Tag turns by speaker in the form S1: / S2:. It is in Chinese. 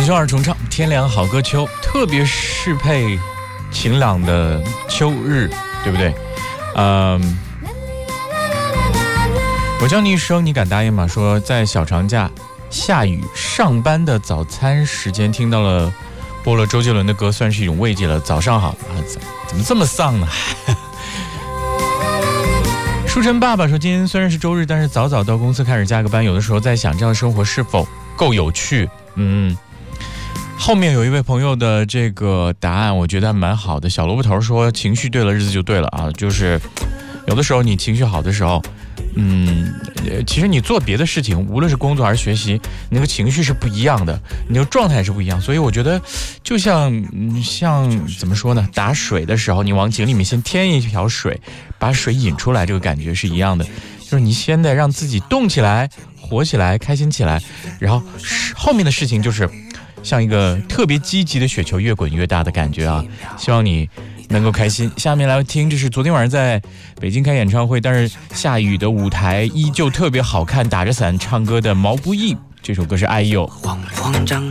S1: 秋二重唱，天凉好歌秋，特别适配晴朗的秋日，对不对？我叫你一声，你敢答应吗？说在小长假下雨上班的早餐时间听到了播了周杰伦的歌，算是一种慰藉了。早上好啊，怎么这么丧呢？舒晨爸爸说，今天虽然是周日，但是早早到公司开始加个班，有的时候在想这样的生活是否够有趣。后面有一位朋友的这个答案我觉得还蛮好的，小萝卜头说，情绪对了日子就对了啊，就是有的时候你情绪好的时候，其实你做别的事情，无论是工作还是学习，你那个情绪是不一样的，你那个状态是不一样。所以我觉得就像怎么说呢，打水的时候你往井里面先添一条水，把水引出来，这个感觉是一样的，就是你先得让自己动起来，活起来，开心起来，然后后面的事情就是像一个特别积极的雪球，越滚越大的感觉啊！希望你能够开心。下面来听，这是昨天晚上在北京开演唱会，但是下雨的舞台依旧特别好看，打着伞唱歌的毛不易，这首歌是《爱又》。